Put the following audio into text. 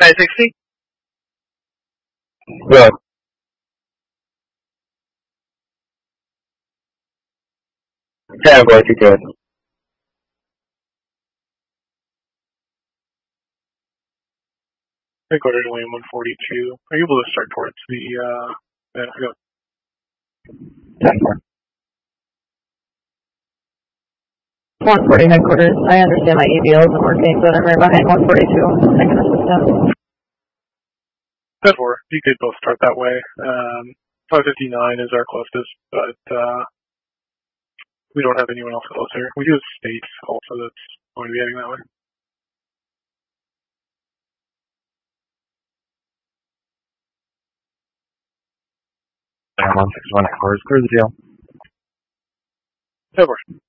960? Good. Yeah, I'm glad you could. Headquarters William 142. Are you able to start towards the, go. 140 headquarters. I understand my EVO isn't working, but I'm right behind 142. I can assist him. 10-4. You could both start that way. 559 is our closest, but we don't have anyone else closer. We do have States also that's going to be heading that way. I'm on 61 headquarters. Clear the deal. 10-4.